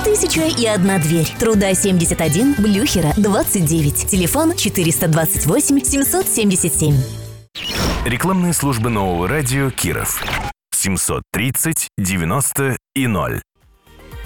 1001 дверь. Труда 71, Блюхера 29. Телефон 428 777. Рекламные службы нового радио Киров. 730 90 и 0.